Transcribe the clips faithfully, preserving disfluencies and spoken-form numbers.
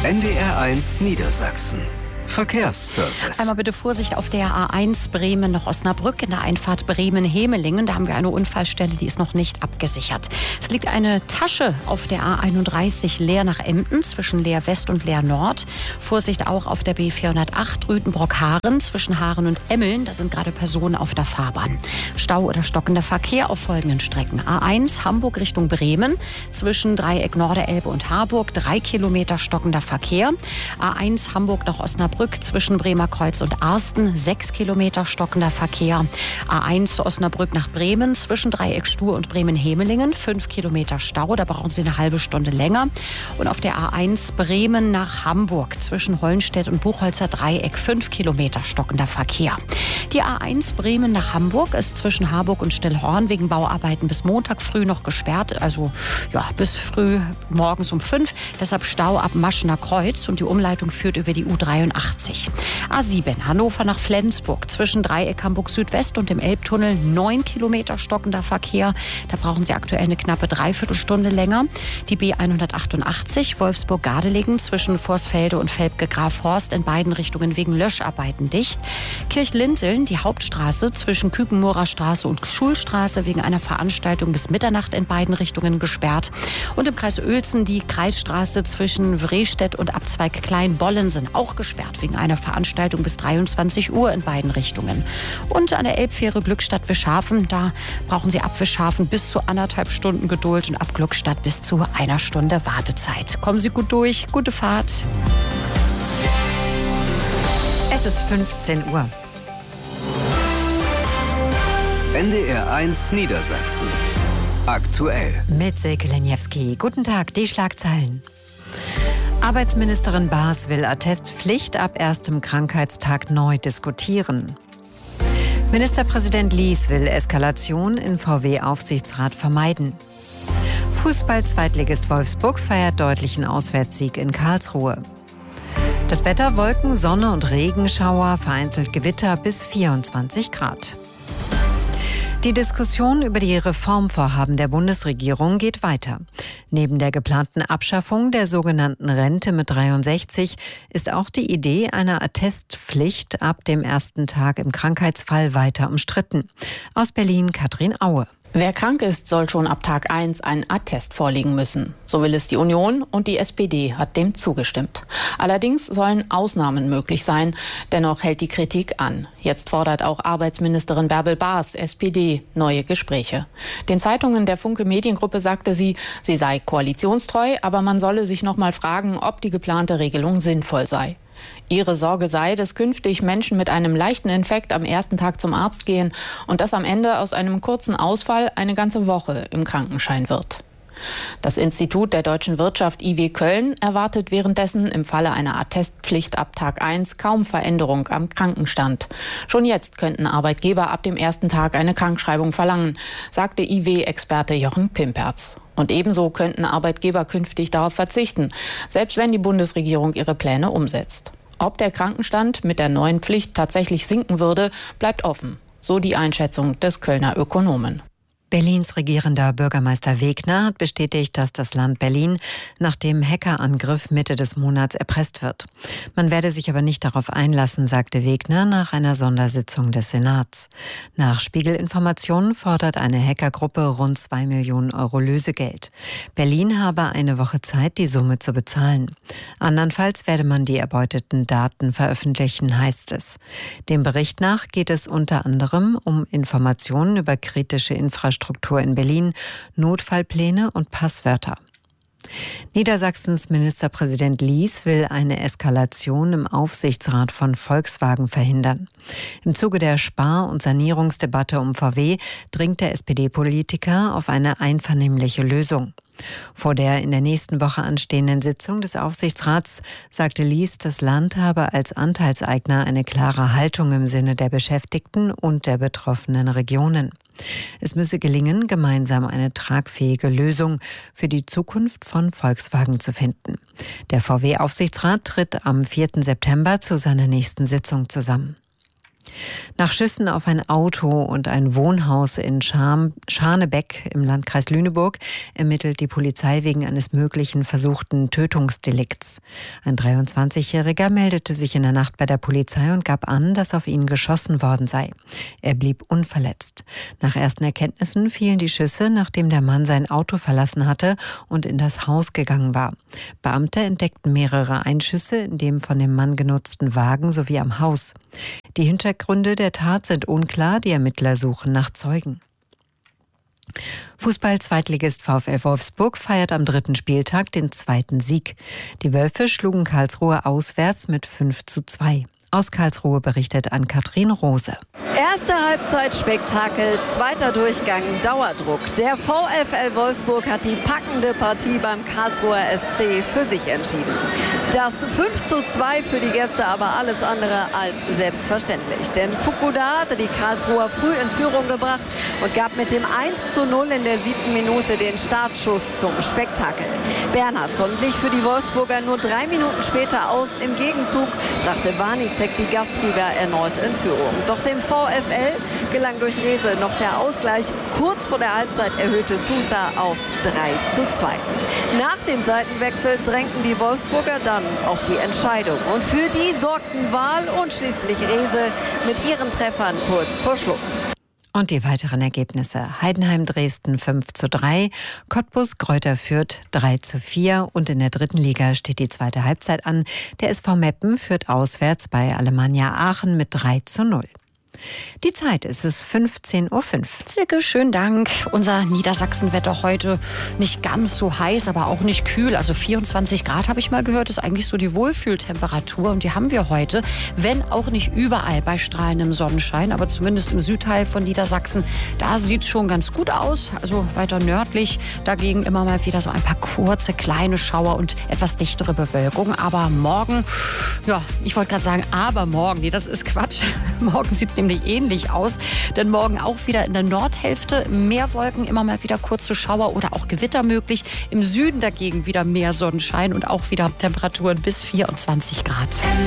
N D R eins Niedersachsen. Verkehrsservice. Einmal bitte Vorsicht auf der A eins Bremen nach Osnabrück in der Einfahrt Bremen-Hemelingen. Da haben wir eine Unfallstelle, die ist noch nicht abgesichert. Es liegt eine Tasche auf der A einunddreißig Leer nach Emden zwischen Leer West und Leer Nord. Vorsicht auch auf der B vierhundertacht Rütenbrock-Haaren zwischen Haaren und Emmeln. Da sind gerade Personen auf der Fahrbahn. Stau oder stockender Verkehr auf folgenden Strecken. A eins Hamburg Richtung Bremen zwischen Dreieck Norderelbe und Harburg. Drei Kilometer stockender Verkehr. A eins Hamburg nach Osnabrück zwischen Bremerkreuz und Arsten, sechs Kilometer stockender Verkehr. A eins Osnabrück nach Bremen zwischen Dreieck Stur und Bremen-Hemelingen, fünf Kilometer Stau, da brauchen Sie eine halbe Stunde länger. Und auf der A eins Bremen nach Hamburg zwischen Hollenstedt und Buchholzer Dreieck, fünf Kilometer stockender Verkehr. Die A eins Bremen nach Hamburg ist zwischen Harburg und Stillhorn wegen Bauarbeiten bis Montag früh noch gesperrt, also ja, bis früh morgens um fünf. Deshalb Stau ab Maschener Kreuz und die Umleitung führt über die U dreiundachtzig. A sieben Hannover nach Flensburg zwischen Dreieck Hamburg Südwest und dem Elbtunnel, neun Kilometer stockender Verkehr. Da brauchen Sie aktuell eine knappe Dreiviertelstunde länger. Die B hundertachtundachtzig Wolfsburg-Gardelegen zwischen Vorsfelde und Velpke-Grafhorst in beiden Richtungen wegen Löscharbeiten dicht. Kirchlinteln, die Hauptstraße zwischen Kükenmorer Straße und Schulstraße wegen einer Veranstaltung bis Mitternacht in beiden Richtungen gesperrt. Und im Kreis Uelzen die Kreisstraße zwischen Wrestedt und Abzweig Kleinbollensen auch gesperrt wegen einer Veranstaltung bis dreiundzwanzig Uhr in beiden Richtungen. Und an der Elbfähre Glückstadt-Wischhafen, da brauchen Sie ab Wischhafen bis zu anderthalb Stunden Geduld und ab Glückstadt bis zu einer Stunde Wartezeit. Kommen Sie gut durch, gute Fahrt. Es ist fünfzehn Uhr. N D R eins Niedersachsen. Aktuell. Mit Silke Lenjewski. Guten Tag, die Schlagzeilen. Arbeitsministerin Baas will Attestpflicht ab erstem Krankheitstag neu diskutieren. Ministerpräsident Lies will Eskalation in V W-Aufsichtsrat vermeiden. Fußball-Zweitligist Wolfsburg feiert deutlichen Auswärtssieg in Karlsruhe. Das Wetter: Wolken, Sonne und Regenschauer, vereinzelt Gewitter bis vierundzwanzig Grad. Die Diskussion über die Reformvorhaben der Bundesregierung geht weiter. Neben der geplanten Abschaffung der sogenannten Rente mit dreiundsechzig ist auch die Idee einer Attestpflicht ab dem ersten Tag im Krankheitsfall weiter umstritten. Aus Berlin Katrin Aue. Wer krank ist, soll schon ab Tag eins einen Attest vorlegen müssen. So will es die Union und die S P D hat dem zugestimmt. Allerdings sollen Ausnahmen möglich sein. Dennoch hält die Kritik an. Jetzt fordert auch Arbeitsministerin Bärbel Baas, S P D, neue Gespräche. Den Zeitungen der Funke Mediengruppe sagte sie, sie sei koalitionstreu, aber man solle sich noch mal fragen, ob die geplante Regelung sinnvoll sei. Ihre Sorge sei, dass künftig Menschen mit einem leichten Infekt am ersten Tag zum Arzt gehen und dass am Ende aus einem kurzen Ausfall eine ganze Woche im Krankenschein wird. Das Institut der deutschen Wirtschaft I W Köln erwartet währenddessen im Falle einer Attestpflicht ab Tag eins kaum Veränderung am Krankenstand. Schon jetzt könnten Arbeitgeber ab dem ersten Tag eine Krankschreibung verlangen, sagte I W-Experte Jochen Pimperz. Und ebenso könnten Arbeitgeber künftig darauf verzichten, selbst wenn die Bundesregierung ihre Pläne umsetzt. Ob der Krankenstand mit der neuen Pflicht tatsächlich sinken würde, bleibt offen. So die Einschätzung des Kölner Ökonomen. Berlins regierender Bürgermeister Wegner hat bestätigt, dass das Land Berlin nach dem Hackerangriff Mitte des Monats erpresst wird. Man werde sich aber nicht darauf einlassen, sagte Wegner nach einer Sondersitzung des Senats. Nach Spiegelinformationen fordert eine Hackergruppe rund zwei Millionen Euro Lösegeld. Berlin habe eine Woche Zeit, die Summe zu bezahlen. Andernfalls werde man die erbeuteten Daten veröffentlichen, heißt es. Dem Bericht nach geht es unter anderem um Informationen über kritische Infrastruktur Struktur in Berlin, Notfallpläne und Passwörter. Niedersachsens Ministerpräsident Lies will eine Eskalation im Aufsichtsrat von Volkswagen verhindern. Im Zuge der Spar- und Sanierungsdebatte um V W dringt der S P D-Politiker auf eine einvernehmliche Lösung. Vor der in der nächsten Woche anstehenden Sitzung des Aufsichtsrats sagte Lies, das Land habe als Anteilseigner eine klare Haltung im Sinne der Beschäftigten und der betroffenen Regionen. Es müsse gelingen, gemeinsam eine tragfähige Lösung für die Zukunft von Volkswagen zu finden. Der V W-Aufsichtsrat tritt am vierten September zu seiner nächsten Sitzung zusammen. Nach Schüssen auf ein Auto und ein Wohnhaus in Scham, Scharnebeck im Landkreis Lüneburg ermittelt die Polizei wegen eines möglichen versuchten Tötungsdelikts. Ein dreiundzwanzigjähriger meldete sich in der Nacht bei der Polizei und gab an, dass auf ihn geschossen worden sei. Er blieb unverletzt. Nach ersten Erkenntnissen fielen die Schüsse, nachdem der Mann sein Auto verlassen hatte und in das Haus gegangen war. Beamte entdeckten mehrere Einschüsse in dem von dem Mann genutzten Wagen sowie am Haus. Die Hintergründe der Tat sind unklar, die Ermittler suchen nach Zeugen. Fußball-Zweitligist VfL Wolfsburg feiert am dritten Spieltag den zweiten Sieg. Die Wölfe schlugen Karlsruhe auswärts mit fünf zu zwei. Aus Karlsruhe berichtet Ann-Kathrin Rose. Erste Halbzeit Spektakel, zweiter Durchgang Dauerdruck. Der VfL Wolfsburg hat die packende Partie beim Karlsruher S C für sich entschieden. Das fünf zu zwei für die Gäste aber alles andere als selbstverständlich. Denn Fukuda hatte die Karlsruher früh in Führung gebracht und gab mit dem eins zu null in der siebten Minute den Startschuss zum Spektakel. Bernhardsson glich für die Wolfsburger nur drei Minuten später aus. Im Gegenzug brachte Wanizek die Gastgeber erneut in Führung. Doch dem VfL gelang durch Rehse noch der Ausgleich. Kurz vor der Halbzeit erhöhte Sousa auf drei zu zwei. Nach dem Seitenwechsel drängten die Wolfsburger dann auf die Entscheidung. Und für die sorgten Wahl und schließlich Rehse mit ihren Treffern kurz vor Schluss. Und die weiteren Ergebnisse: Heidenheim Dresden fünf zu drei, Cottbus Greuther Fürth drei zu vier und in der dritten Liga steht die zweite Halbzeit an. Der S V Meppen führt auswärts bei Alemannia Aachen mit drei zu null. Die Zeit ist es fünfzehn Uhr fünf. Silke, schönen Dank. Unser Niedersachsenwetter heute nicht ganz so heiß, aber auch nicht kühl. Also vierundzwanzig Grad habe ich mal gehört, ist eigentlich so die Wohlfühltemperatur. Und die haben wir heute, wenn auch nicht überall bei strahlendem Sonnenschein, aber zumindest im Südteil von Niedersachsen. Da sieht es schon ganz gut aus. Also weiter nördlich dagegen immer mal wieder so ein paar kurze, kleine Schauer und etwas dichtere Bewölkung. Aber morgen, ja, ich wollte gerade sagen, aber morgen, nee, das ist Quatsch. Morgen sieht es nämlich ähnlich aus, denn morgen auch wieder in der Nordhälfte mehr Wolken, immer mal wieder kurze Schauer oder auch Gewitter möglich. Im Süden dagegen wieder mehr Sonnenschein und auch wieder Temperaturen bis vierundzwanzig Grad.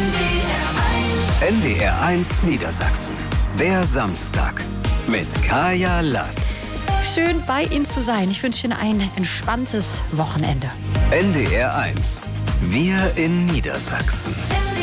N D R eins Niedersachsen. Der Samstag mit Kaya Lass. Schön bei Ihnen zu sein. Ich wünsche Ihnen ein entspanntes Wochenende. N D R eins. Wir in Niedersachsen.